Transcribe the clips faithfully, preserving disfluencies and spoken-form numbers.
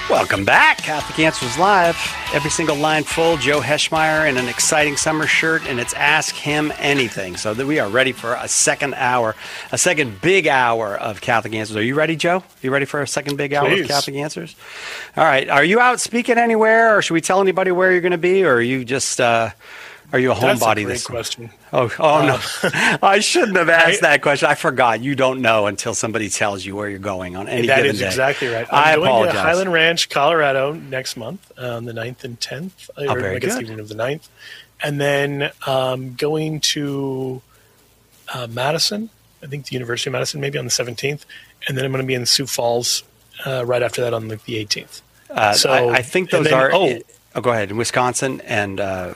Welcome back. Catholic Answers Live. Every single line full. Joe Heschmeyer in an exciting summer shirt, and it's Ask Him Anything. So that we are ready for a second hour, a second big hour of Catholic Answers. Are you ready, Joe? Are you ready for a second big hour Please. of Catholic Answers? All right. Are you out speaking anywhere, or should we tell anybody where you're going to be, or are you just... Uh, Are you a homebody? That's a great this question. Oh, oh Uh, no! I shouldn't have asked I- that question. I forgot. You don't know until somebody tells you where you're going on any That given is day. exactly right. I I'm going apologize. to Highland Ranch, Colorado next month, on the ninth and tenth. Oh, very I guess good. evening of the ninth. And then um, going to uh, Madison, I think the University of Madison, maybe on the seventeenth. And then I'm going to be in Sioux Falls uh, right after that on the, the eighteenth. Uh, So, I, I think those and then- are. oh. oh, go ahead. Wisconsin and uh,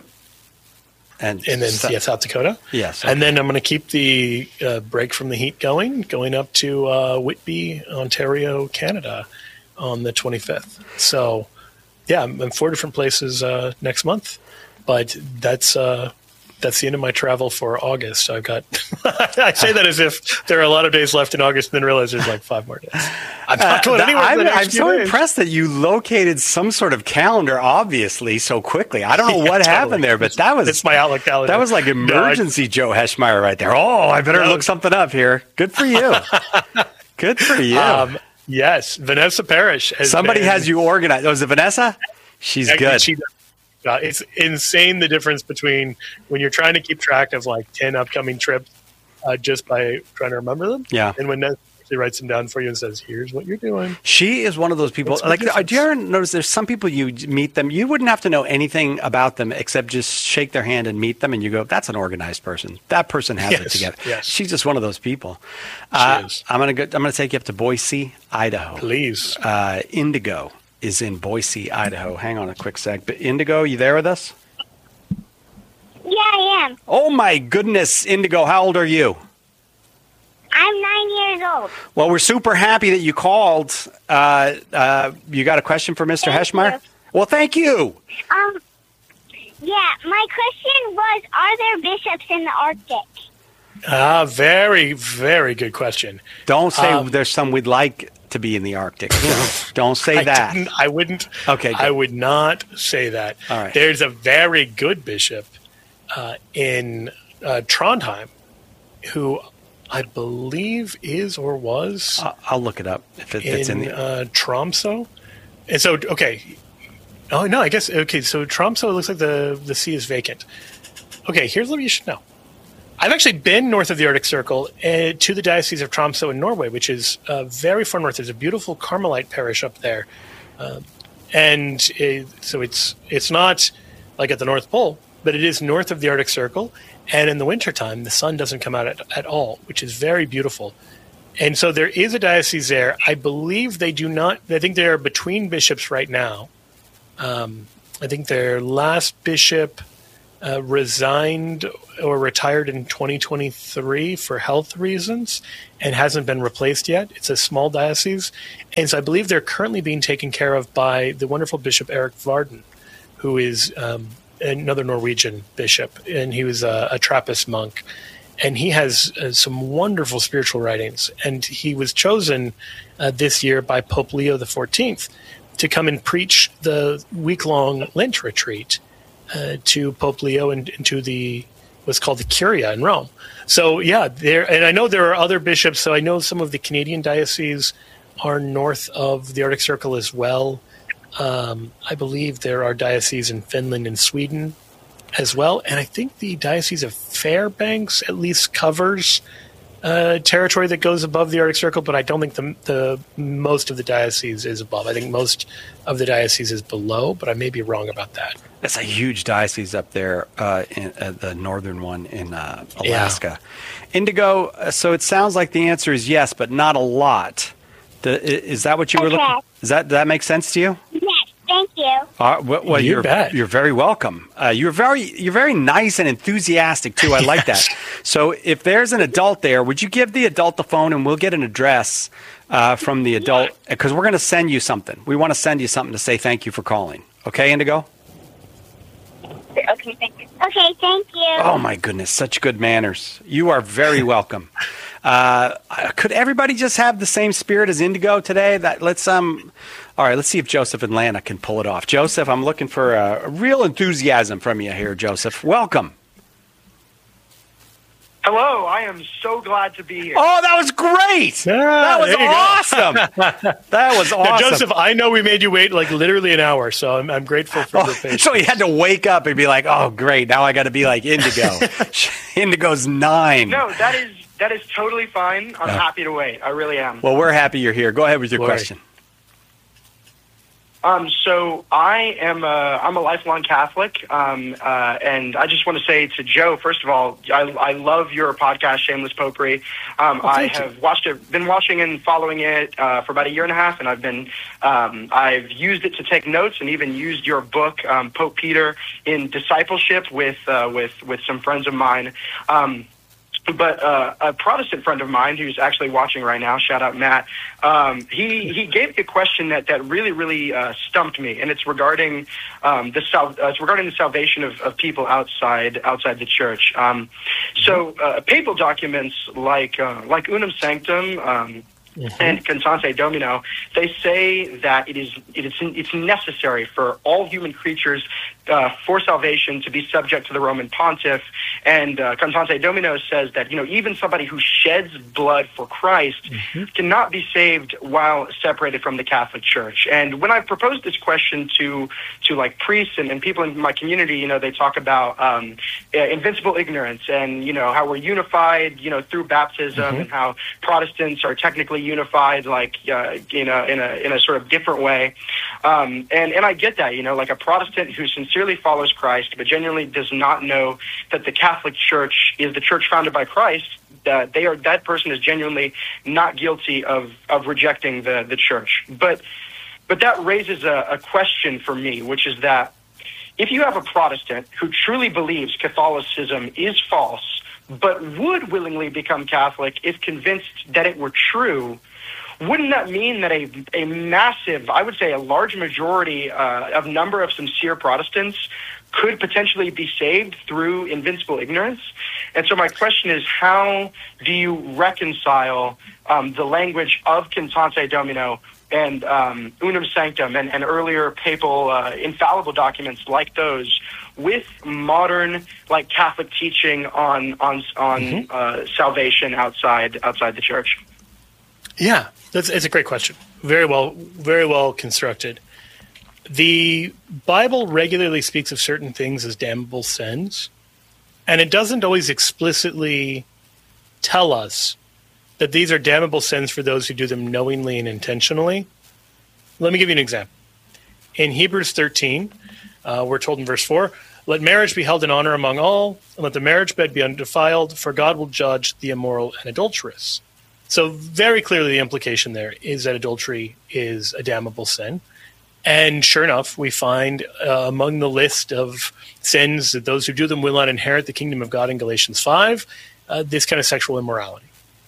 and And then, Sa- yeah, South Dakota. Yes. And then I'm going to keep the uh, break from the heat going, going up to uh, Whitby, Ontario, Canada on the twenty-fifth. So, yeah, I'm in four different places uh, next month. But that's uh, that's the end of my travel for August. I've got, I say that as if there are a lot of days left in August and then realize there's like five more days. I'm not going Uh, anywhere. for I'm, the next I'm few so days. impressed that you located some sort of calendar, obviously, so quickly. I don't know Yeah, what totally. happened there, but that was It's my Outlook calendar. that was like No, I- emergency Joe Heschmeyer right there. Oh, I better No. look something up here. Good for you. Good for you. Um, yes, Vanessa Parrish. Has Somebody been- has you organized. Oh, is it Vanessa? She's Actually, good. she does. Uh, it's insane the difference between when you're trying to keep track of like ten upcoming trips uh, just by trying to remember them. Yeah. And when Ness actually writes them down for you and says, here's what you're doing. She is one of those people. What's the Like, difference? do you ever notice there's some people you meet them, you wouldn't have to know anything about them except just shake their hand and meet them, and you go, "That's an organized person. That person has it Yes, together." yes. She's just one of those people. Uh, is. I'm gonna go. I'm gonna take you up to Boise, Idaho. Please. Uh, Indigo is in Boise, Idaho. Hang on a quick sec. But Indigo, you there with us? Yeah, I am. Oh my goodness, Indigo, how old are you? I'm nine years old. Well, we're super happy that you called. Uh, uh, you got a question for Mister Thank Heschmeyer? you. Well, thank you. Um, yeah, my question was, are there bishops in the Arctic? Ah, very, very good question. Don't say Um, there's some we'd like to be in the Arctic. Don't say I that. didn't- I wouldn't. Okay, good. I would not say that. All right. There's a very good bishop uh, in uh, Trondheim who I believe is or was I- I'll look it up if it, it's in in the. uh, Tromso. And so, okay. Oh, no, I guess, okay, so Tromso looks like the, the sea is vacant. Okay, here's what you should know. I've actually been north of the Arctic Circle uh, to the Diocese of Tromso in Norway, which is uh, very far north. There's a beautiful Carmelite parish up there. Uh, and uh, so it's it's not like at the North Pole, but it is north of the Arctic Circle. And in the wintertime, the sun doesn't come out at, at all, which is very beautiful. And so there is a diocese there. I believe they do not, I think they are between bishops right now. Um, I think their last bishop uh, resigned or retired in twenty twenty-three for health reasons and hasn't been replaced yet. It's a small diocese. And so I believe they're currently being taken care of by the wonderful Bishop Eric Varden, who is um, another Norwegian bishop. And he was a, a Trappist monk. And he has uh, some wonderful spiritual writings. And he was chosen uh, this year by Pope Leo the fourteenth to come and preach the week-long Lent retreat uh, to Pope Leo and, and to the what's called the Curia in Rome. So yeah, there, and I know there are other bishops. So I know some of the Canadian dioceses are north of the Arctic Circle as well. Um, I believe there are dioceses in Finland and Sweden as well, and I think the Diocese of Fairbanks at least covers uh, territory that goes above the Arctic Circle, but I don't think the, the most of the diocese is above. I think most of the diocese is below, but I may be wrong about that. That's a huge diocese up there, uh, in uh, the northern one in uh, Alaska. Indigo, uh, so it sounds like the answer is yes, but not a lot. The, i- is that what you were Okay. looking? Does that does that make sense to you? Yes, thank you. Uh, well, well, You you're bet. you're very welcome. Uh, you're very you're very nice and enthusiastic too. I like that. So if there's an adult there, would you give the adult the phone and we'll get an address uh, from the adult because we're going to send you something. We want to send you something to say thank you for calling. Okay, Indigo. Okay, thank you. Okay, thank you. Oh my goodness, such good manners. You are very welcome. Uh, could everybody just have the same spirit as Indigo today? That let's um, all right. Let's see if Joseph in Atlanta can pull it off. Joseph, I'm looking for a, a real enthusiasm from you here, Joseph. Welcome. Hello, I am so glad to be here. Oh, that was great! Yeah, that was there you awesome. That was awesome. Now, Joseph, I know we made you wait like literally an hour, so I'm, I'm grateful for Oh, your patience. so he had to wake up and be like, "Oh, great! Now I got to be like Indigo." Indigo's nine. No, that is that is totally fine. I'm Oh. happy to wait. I really am. Well, we're happy you're here. Go ahead with your Glory. question. Um, so I am a, I'm a lifelong Catholic, um, uh, and I just want to say to Joe, first of all, I, I love your podcast, Shameless Popery. Um, Oh, I thank you. have watched it, been watching and following it uh, for about a year and a half, and I've been um, I've used it to take notes, and even used your book, um, Pope Peter, in discipleship with uh, with with some friends of mine. Um, But uh, a Protestant friend of mine who's actually watching right now, shout out Matt, um, he, he gave me a question that, that really, really uh, stumped me, and it's regarding um, the sal- uh, it's regarding the salvation of, of people outside outside the church. Um, so uh, papal documents like uh, like Unum Sanctum um, and Cantate Domino, they say that it is it is it's necessary for all human creatures uh, for salvation to be subject to the Roman Pontiff. And uh, Cantate Domino says that, you know, even somebody who sheds blood for Christ mm-hmm. cannot be saved while separated from the Catholic Church. And when I proposed this question to to like priests and, and people in my community, you know, they talk about um, uh, invincible ignorance and, you know, how we're unified, you know, through baptism mm-hmm. and how Protestants are technically unified, like uh, in a in a in a sort of different way. Um, and and I get that, you know, like a Protestant who sincerely follows Christ but genuinely does not know that the Catholic Church is the church founded by Christ, that they are that person is genuinely not guilty of of rejecting the the church. But but that raises a, a question for me, which is that if you have a Protestant who truly believes Catholicism is false, but would willingly become Catholic if convinced that it were true, wouldn't that mean that a a massive, I would say a large majority uh, of number of sincere Protestants could potentially be saved through invincible ignorance? And so my question is, how do you reconcile um, the language of Cantate Domino and um, Unum Sanctum and, and earlier papal uh, infallible documents like those with modern, like, Catholic teaching on on on mm-hmm. uh, salvation outside outside the church? Yeah, that's it's a great question. Very well, very well constructed. The Bible regularly speaks of certain things as damnable sins, and it doesn't always explicitly tell us that these are damnable sins for those who do them knowingly and intentionally. Let me give you an example. In Hebrews thirteen, uh, we're told in verse four, "Let marriage be held in honor among all, and let the marriage bed be undefiled, for God will judge the immoral and adulterous." So very clearly the implication there is that adultery is a damnable sin. And sure enough, we find uh, among the list of sins that those who do them will not inherit the kingdom of God in Galatians five, uh, this kind of sexual immorality.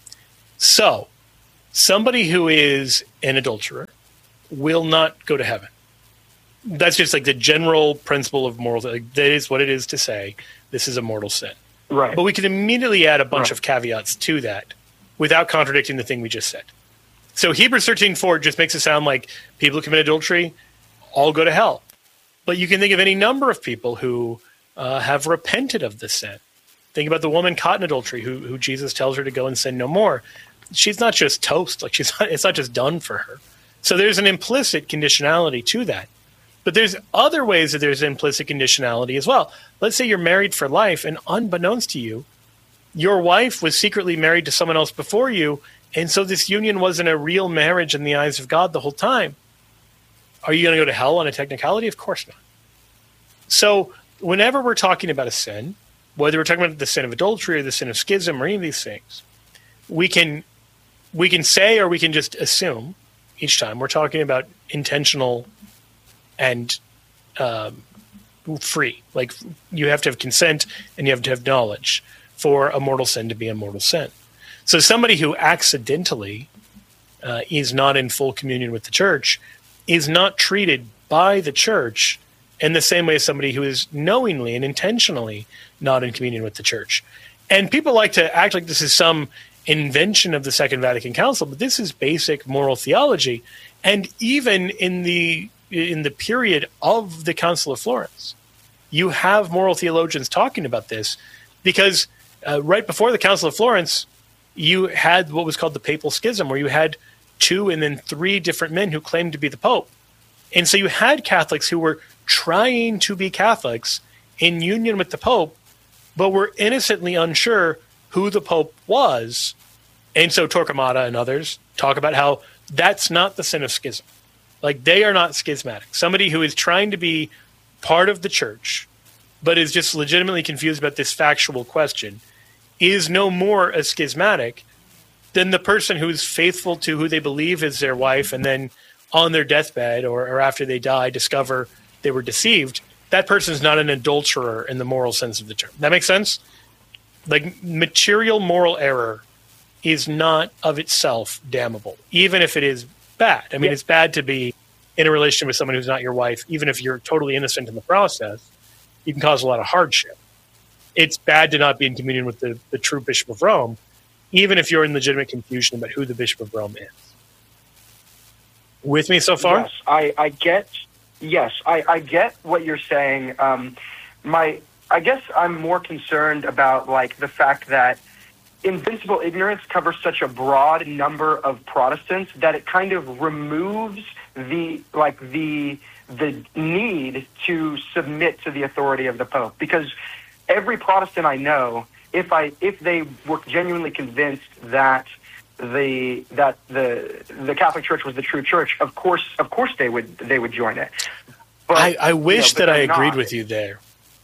So somebody who is an adulterer will not go to heaven. That's just like the general principle of moral. Like, that is what it is to say this is a mortal sin. Right. But we can immediately add a bunch Right. of caveats to that without contradicting the thing we just said. So Hebrews thirteen four just makes it sound like people who commit adultery all go to hell. But you can think of any number of people who uh, have repented of this sin. Think about the woman caught in adultery who, who Jesus tells her to go and sin no more. She's not just toast. Like she's not, it's not just done for her. So there's an implicit conditionality to that. But there's other ways that there's implicit conditionality as well. Let's say you're married for life, and unbeknownst to you, your wife was secretly married to someone else before you, and so this union wasn't a real marriage in the eyes of God the whole time. Are you going to go to hell on a technicality? Of course not. So whenever we're talking about a sin, whether we're talking about the sin of adultery or the sin of schism or any of these things, we can we can say or we can just assume each time we're talking about intentional and um, free. Like you have to have consent and you have to have knowledge for a mortal sin to be a mortal sin. So somebody who accidentally uh, is not in full communion with the church is not treated by the church in the same way as somebody who is knowingly and intentionally not in communion with the church. And people like to act like this is some invention of the Second Vatican Council, but this is basic moral theology. And even in the in the period of the Council of Florence, you have moral theologians talking about this, because uh, right before the Council of Florence, you had what was called the Papal Schism, where you had two and then three different men who claimed to be the Pope. And so you had Catholics who were trying to be Catholics in union with the Pope, but were innocently unsure who the Pope was. And so Torquemada and others talk about how that's not the sin of schism. Like, they are not schismatic. Somebody who is trying to be part of the church, but is just legitimately confused about this factual question, is no more a schismatic than the person who is faithful to who they believe is their wife, and then on their deathbed or, or after they die discover they were deceived. That person is not an adulterer in the moral sense of the term. That makes sense? Like, material moral error is not of itself damnable, even if it is bad. I mean, yeah. It's bad to be in a relationship with someone who's not your wife, even if you're totally innocent in the process. You can cause a lot of hardship. It's bad to not be in communion with the, the true Bishop of Rome, even if you're in legitimate confusion about who the Bishop of Rome is. With me so far? Yes, I, I get. Yes, I, I get what you're saying. Um, my, I guess I'm more concerned about like the fact that invincible ignorance covers such a broad number of Protestants that it kind of removes the like the the need to submit to the authority of the Pope, because every Protestant I know, if I if they were genuinely convinced that the that the the Catholic Church was the true church, of course of course they would they would join it. But, I, I wish you know, that I agreed not. with you there.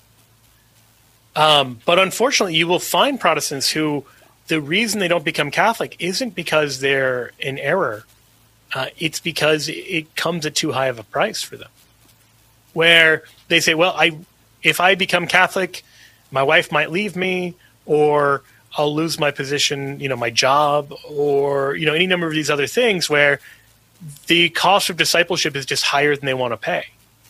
Um, but unfortunately, you will find Protestants who the reason they don't become Catholic isn't because they're in error. Uh, it's because it comes at too high of a price for them. Where they say, well, I if I become Catholic, my wife might leave me, or I'll lose my position, you know, my job, or, you know, any number of these other things where the cost of discipleship is just higher than they want to pay.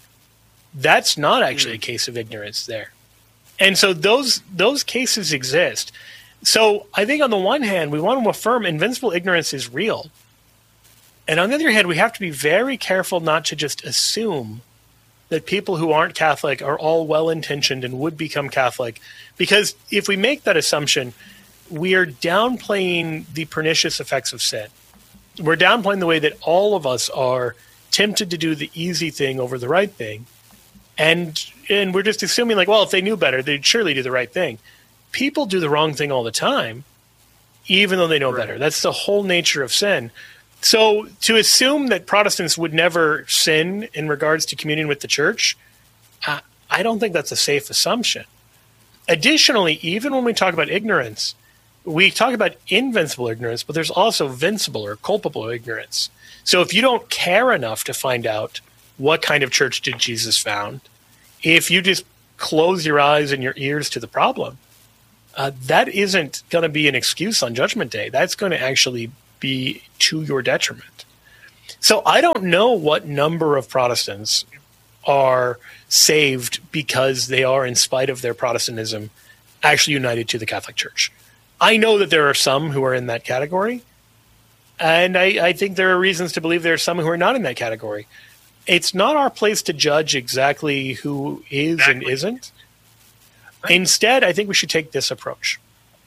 That's not actually a case of ignorance there. And so those those cases exist. So I think on the one hand, we want to affirm invincible ignorance is real. And on the other hand, we have to be very careful not to just assume that people who aren't Catholic are all well-intentioned and would become Catholic. Because if we make that assumption, we are downplaying the pernicious effects of sin. We're downplaying the way that all of us are tempted to do the easy thing over the right thing. And and we're just assuming, like, well, if they knew better, they'd surely do the right thing. People do the wrong thing all the time, even though they know right. better. That's the whole nature of sin. So to assume that Protestants would never sin in regards to communion with the church, uh, I don't think that's a safe assumption. Additionally, even when we talk about ignorance, we talk about invincible ignorance, but there's also vincible or culpable ignorance. So if you don't care enough to find out what kind of church did Jesus found, if you just close your eyes and your ears to the problem, uh, that isn't going to be an excuse on Judgment Day. That's going to actually be to your detriment. So I don't know what number of Protestants are saved because they are, in spite of their Protestantism, actually united to the Catholic Church. I know that there are some who are in that category, and I, I think there are reasons to believe there are some who are not in that category. It's not our place to judge exactly who is exactly. and isn't. Right. Instead, I think we should take this approach.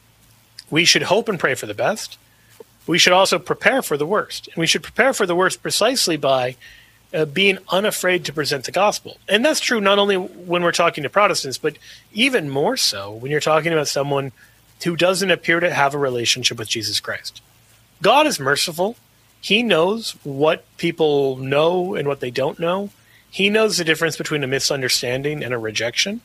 We should hope and pray for the best. We should also prepare for the worst. And we should prepare for the worst precisely by uh, being unafraid to present the gospel. And that's true not only when we're talking to Protestants, but even more so when you're talking about someone who doesn't appear to have a relationship with Jesus Christ. God is merciful. He knows what people know and what they don't know. He knows the difference between a misunderstanding and a rejection.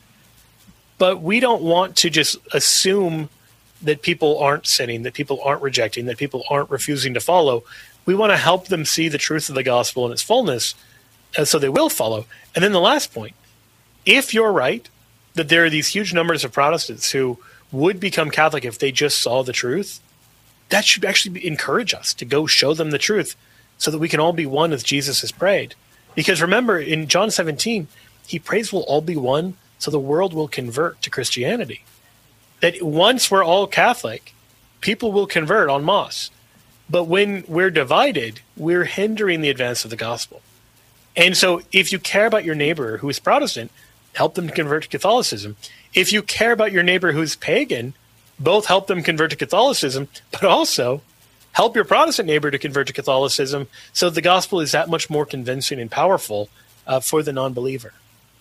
But we don't want to just assume that people aren't sinning, that people aren't rejecting, that people aren't refusing to follow. We want to help them see the truth of the gospel in its fullness, and so they will follow. And then the last point, if you're right, that there are these huge numbers of Protestants who would become Catholic if they just saw the truth, that should actually encourage us to go show them the truth so that we can all be one as Jesus has prayed. Because remember, in John seventeen, he prays we'll all be one so the world will convert to Christianity. That once we're all Catholic, people will convert en masse. But when we're divided, we're hindering the advance of the gospel. And so if you care about your neighbor who is Protestant, help them convert to Catholicism. If you care about your neighbor who's pagan, both help them convert to Catholicism, but also help your Protestant neighbor to convert to Catholicism so the gospel is that much more convincing and powerful uh, for the non-believer.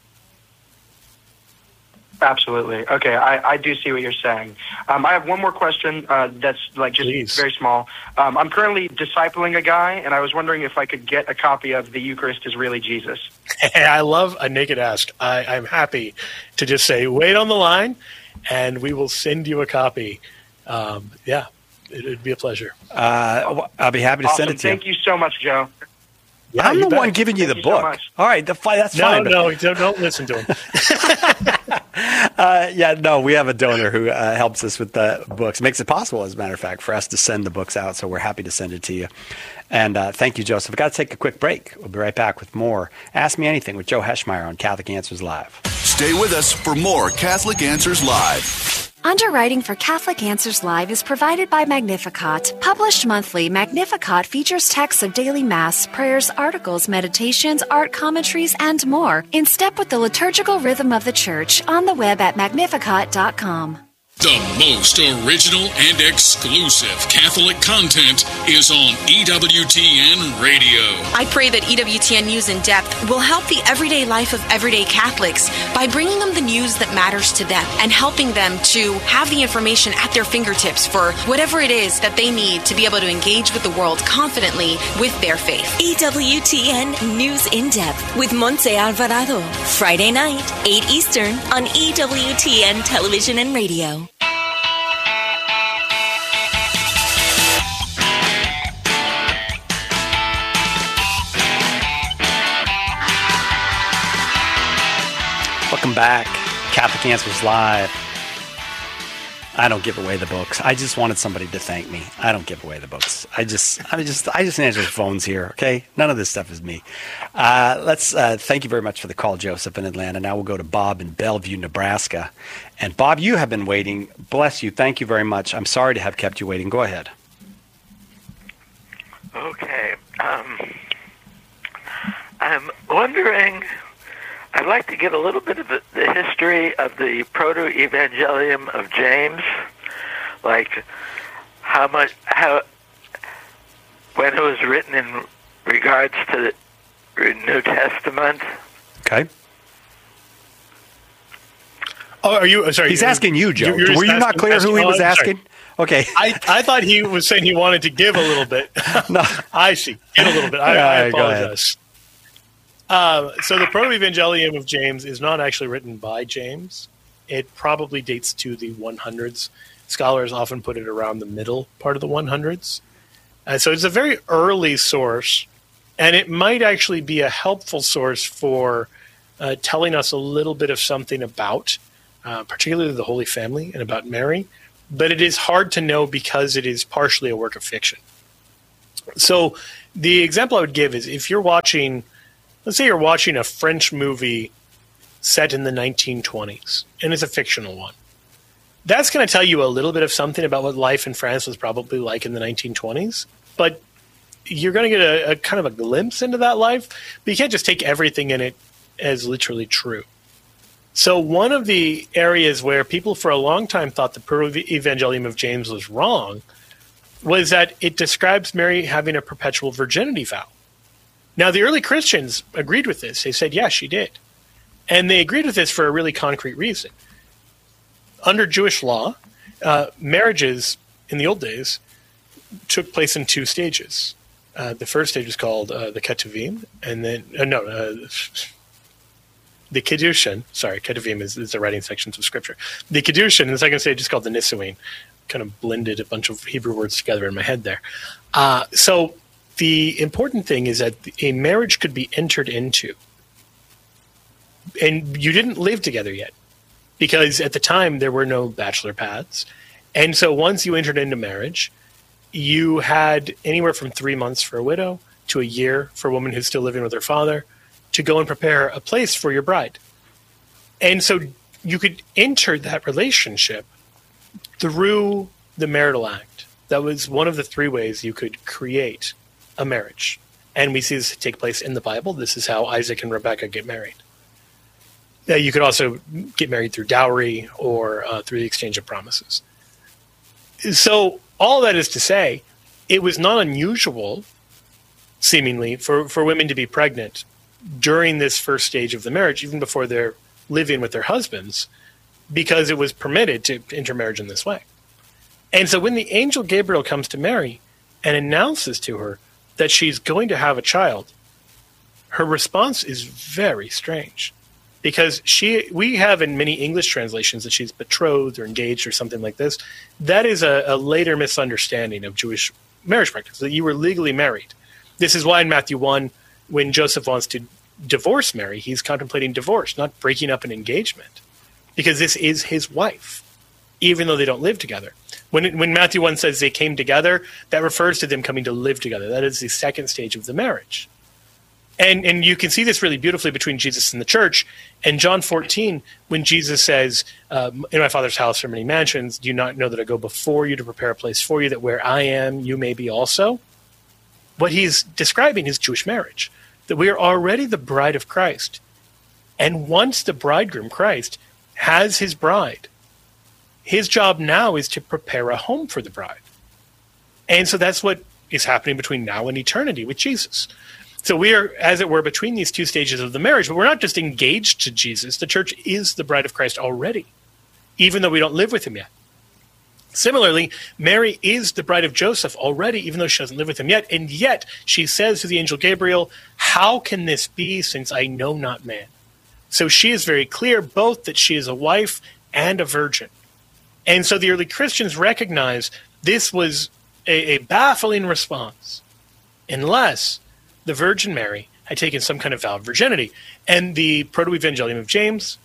Absolutely. Okay, I, I do see what you're saying. Um, I have one more question uh, that's like just Please. very small. Um, I'm currently discipling a guy, and I was wondering if I could get a copy of The Eucharist is Really Jesus. I love a naked ask. I, I'm happy to just say, wait on the line, and we will send you a copy. Um, yeah, it would be a pleasure. Uh, I'll be happy to Awesome. send it to Thank you. you so much, Joe. Yeah, I'm you the bet. one giving you Thank the you so book. much. All right, the, fi- that's No, fine. but- no, don't, don't listen to him. Uh, yeah, no, we have a donor who uh, helps us with the books. Makes it possible, as a matter of fact, for us to send the books out. So we're happy to send it to you. And uh, thank you, Joseph. We've got to take a quick break. We'll be right back with more Ask Me Anything with Joe Heschmeyer on Catholic Answers Live. Stay with us for more Catholic Answers Live. Underwriting for Catholic Answers Live is provided by Magnificat. Published monthly, Magnificat features texts of daily Mass, prayers, articles, meditations, art commentaries, and more, in step with the liturgical rhythm of the Church, on the web at magnificat dot com. The most original and exclusive Catholic content is on E W T N Radio. I pray that E W T N News in Depth will help the everyday life of everyday Catholics by bringing them the news that matters to them and helping them to have the information at their fingertips for whatever it is that they need to be able to engage with the world confidently with their faith. E W T N News in Depth with Montse Alvarado. Friday night, eight Eastern on E W T N Television and Radio. Welcome back. Catholic Answers Live. I don't give away the books. I just wanted somebody to thank me. I don't give away the books. I just, I just, I just answer the phones here. Okay, none of this stuff is me. Uh, let's uh, thank you very much for the call, Joseph in Atlanta. Now we'll go to Bob in Bellevue, Nebraska. And Bob, you have been waiting. Bless you. Thank you very much. I'm sorry to have kept you waiting. Go ahead. Okay. Um, I'm wondering. I'd like to get a little bit of the history of the Proto-Evangelium of James, like how much, how, when it was written in regards to the New Testament. Okay. Oh, are you? Sorry, He's asking you, Joe. you're Were you asking- not clear asking- who he oh, was I'm sorry. asking? Okay. I, I thought he was saying he wanted to give a little bit. No. I see. Get a little bit. I, All I right, go ahead. apologize. Uh, so the Proto-Evangelium of James is not actually written by James. It probably dates to the hundreds. Scholars often put it around the middle part of the hundreds. Uh, so it's a very early source, and it might actually be a helpful source for uh, telling us a little bit of something about, uh, particularly the Holy Family and about Mary. But it is hard to know because it is partially a work of fiction. So the example I would give is if you're watching... Let's say you're watching a French movie set in the nineteen twenties, and it's a fictional one. That's going to tell you a little bit of something about what life in France was probably like in the nineteen twenties, but you're going to get a, a kind of a glimpse into that life, but you can't just take everything in it as literally true. So one of the areas where people for a long time thought the Proto-Evangelium of James was wrong was that it describes Mary having a perpetual virginity vow. Now, the early Christians agreed with this. They said, yes, she did. And they agreed with this for a really concrete reason. Under Jewish law, uh, marriages in the old days took place in two stages. Uh, the first stage was called uh, the Ketuvim, and then, uh, no, uh, the Kiddushin. Sorry, Ketuvim is, is the writing sections of Scripture. The Kiddushin, and the second stage is called the Nisuin. Kind of blended a bunch of Hebrew words together in my head there. Uh, so... The important thing is that a marriage could be entered into, and you didn't live together yet, because at the time there were no bachelor pads. And so once you entered into marriage, you had anywhere from three months for a widow to a year for a woman who's still living with her father to go and prepare a place for your bride. And so you could enter that relationship through the marital act. That was one of the three ways you could create a marriage. And we see this take place in the Bible. This is how Isaac and Rebekah get married. Uh, you could also get married through dowry or uh, through the exchange of promises. So all that is to say, it was not unusual, seemingly, for, for women to be pregnant during this first stage of the marriage, even before they're living with their husbands, because it was permitted to intermarriage in this way. And so when the angel Gabriel comes to Mary and announces to her that she's going to have a child, her response is very strange. Because she, we have in many English translations that she's betrothed or engaged or something like this. That is a, a later misunderstanding of Jewish marriage practice, that you were legally married. This is why in Matthew one, when Joseph wants to divorce Mary, he's contemplating divorce, not breaking up an engagement. Because this is his wife, even though they don't live together. When, it, when Matthew one says they came together, that refers to them coming to live together. That is the second stage of the marriage. And and you can see this really beautifully between Jesus and the church. In John fourteen, when Jesus says, um, in my Father's house are many mansions, do you not know that I go before you to prepare a place for you, that where I am, you may be also? What he's describing is Jewish marriage, that we are already the bride of Christ. And once the bridegroom, Christ, has his bride, his job now is to prepare a home for the bride. And so that's what is happening between now and eternity with Jesus. So we are, as it were, between these two stages of the marriage, but we're not just engaged to Jesus. The church is the bride of Christ already, even though we don't live with him yet. Similarly, Mary is the bride of Joseph already, even though she doesn't live with him yet. And yet she says to the angel Gabriel, how can this be since I know not man? So she is very clear both that she is a wife and a virgin. And so the early Christians recognize this was a, a baffling response, unless the Virgin Mary had taken some kind of vow of virginity. And the Proto-Evangelium of James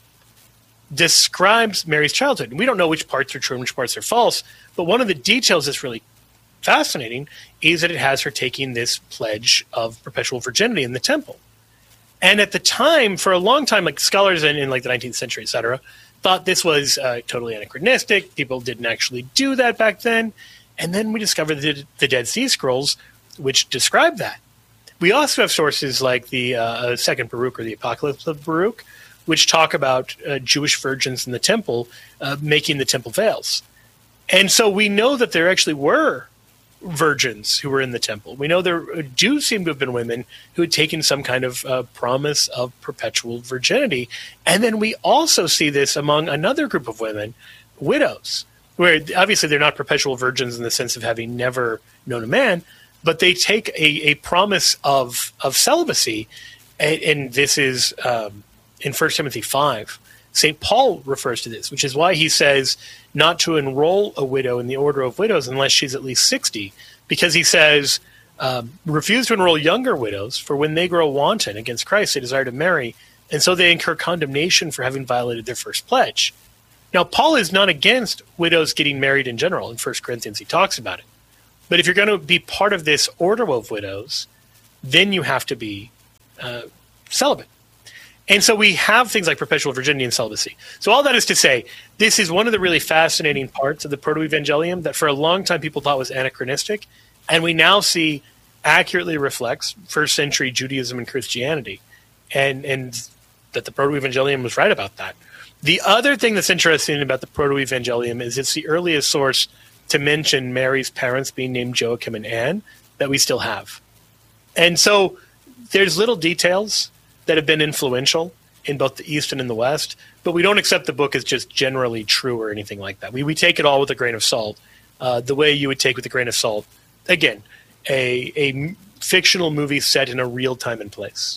describes Mary's childhood. And we don't know which parts are true and which parts are false, but one of the details that's really fascinating is that it has her taking this pledge of perpetual virginity in the temple. And at the time, for a long time, like scholars in, in like the nineteenth century, et cetera, thought this was uh, totally anachronistic. People didn't actually do that back then. And then we discovered the, the Dead Sea Scrolls, which describe that. We also have sources like the uh, Second Baruch or the Apocalypse of Baruch, which talk about uh, Jewish virgins in the temple uh, making the temple veils. And so we know that there actually were virgins who were in the temple. We know there do seem to have been women who had taken some kind of uh, promise of perpetual virginity. And then we also see this among another group of women, widows, where obviously they're not perpetual virgins in the sense of having never known a man, but they take a, a promise of of celibacy, and, and this is um, in First Timothy five. Saint Paul refers to this, which is why he says not to enroll a widow in the order of widows unless she's at least sixty, because he says, um, refuse to enroll younger widows, for when they grow wanton against Christ, they desire to marry, and so they incur condemnation for having violated their first pledge. Now, Paul is not against widows getting married in general. In First Corinthians, he talks about it. But if you're going to be part of this order of widows, then you have to be uh, celibate. And so we have things like perpetual virginity and celibacy. So all that is to say, this is one of the really fascinating parts of the Proto-Evangelium that for a long time people thought was anachronistic, and we now see accurately reflects first century Judaism and Christianity, and, and that the Proto-Evangelium was right about that. The other thing that's interesting about the Proto-Evangelium is it's the earliest source to mention Mary's parents being named Joachim and Anne that we still have. And so there's little details that have been influential in both the East and in the West, but we don't accept the book as just generally true or anything like that. We we take it all with a grain of salt, uh, the way you would take with a grain of salt, again, a, a fictional movie set in a real time and place.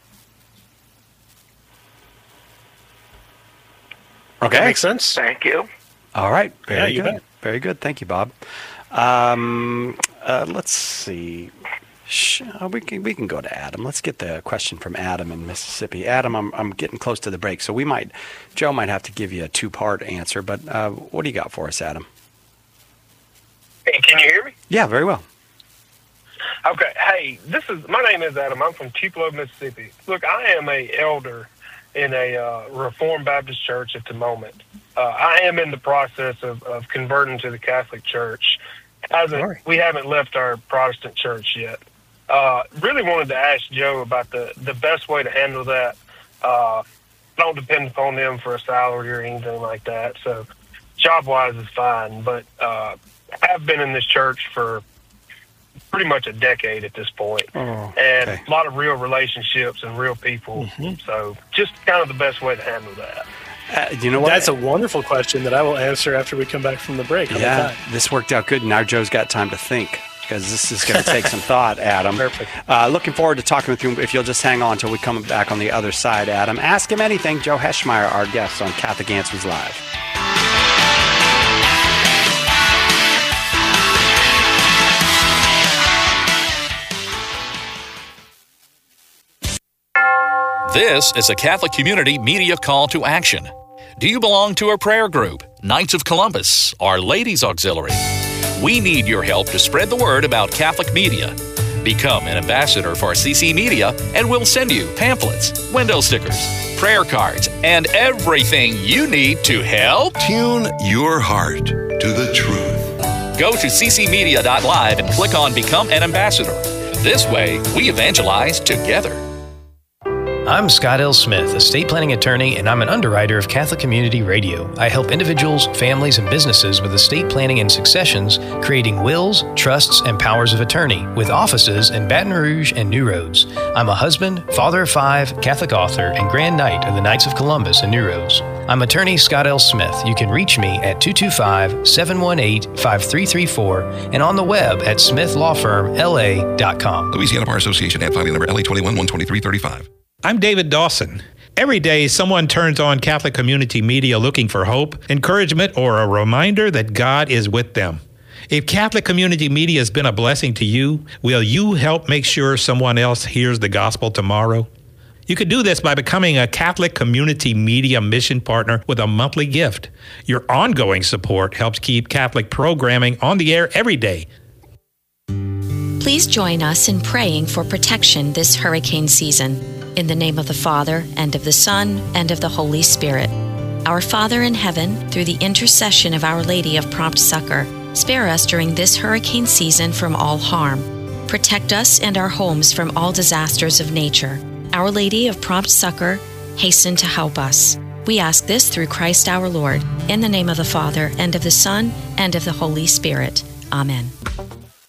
Okay. That makes sense? Thank you. All right. Very Yeah, you good. bet. Very good. Thank you, Bob. Um, uh, let's see. Sh- uh, we can we can go to Adam. Let's get the question from Adam in Mississippi. Adam, I'm I'm getting close to the break, so we might Joe might have to give you a two part answer. But uh, what do you got for us, Adam? Hey, can you hear me? Yeah, very well. Okay. Hey, this is my name is Adam. I'm from Tupelo, Mississippi. Look, I am a elder in a uh, Reformed Baptist church at the moment, uh, I am in the process of, of converting to the Catholic Church. Hasn't, Sorry. we haven't left our Protestant church yet. Uh, really wanted to ask Joe about the, the best way to handle that. Uh, don't depend upon them for a salary or anything like that. So job-wise is fine. But uh, I have been in this church for pretty much a decade at this point. Oh, and okay. a lot of real relationships and real people. Mm-hmm. So just kind of the best way to handle that. Uh, you know what? That's a wonderful question that I will answer after we come back from the break. How about Yeah, that? this worked out good. Now Joe's got time to think, because this is going to take some thought, Adam. Perfect. Uh, looking forward to talking with you. If you'll just hang on until we come back on the other side, Adam. Ask him anything. Joe Heschmeyer, our guest on Catholic Answers Live. This is a Catholic Community Media call to action. Do you belong to a prayer group, Knights of Columbus, or Ladies Auxiliary? We need your help to spread the word about Catholic media. Become an ambassador for C C Media, and we'll send you pamphlets, window stickers, prayer cards, and everything you need to help. Tune your heart to the truth. Go to c c media dot live and click on Become an Ambassador. This way, we evangelize together. I'm Scott L. Smith, estate planning attorney, and I'm an underwriter of Catholic Community Radio. I help individuals, families, and businesses with estate planning and successions, creating wills, trusts, and powers of attorney, with offices in Baton Rouge and New Roads. I'm a husband, father of five, Catholic author, and Grand Knight of the Knights of Columbus in New Roads. I'm attorney Scott L. Smith. You can reach me at two two five, seven one eight, five three three four and on the web at smith law firm l a dot com. Louisiana Bar Association at filing number L A twenty-one one twenty-three thirty-five. I'm David Dawson. Every day, someone turns on Catholic Community Media looking for hope, encouragement, or a reminder that God is with them. If Catholic Community Media has been a blessing to you, will you help make sure someone else hears the gospel tomorrow? You could do this by becoming a Catholic Community Media mission partner with a monthly gift. Your ongoing support helps keep Catholic programming on the air every day. Please join us in praying for protection this hurricane season. In the name of the Father, and of the Son, and of the Holy Spirit. Our Father in heaven, through the intercession of Our Lady of Prompt Succor, spare us during this hurricane season from all harm. Protect us and our homes from all disasters of nature. Our Lady of Prompt Succor, hasten to help us. We ask this through Christ our Lord, in the name of the Father, and of the Son, and of the Holy Spirit. Amen.